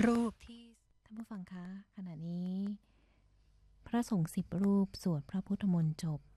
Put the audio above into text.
รูปที่ท่านผู้ฟังคะขณะนี้พระสงฆ์10 รูปสวดพระพุทธมนต์จบ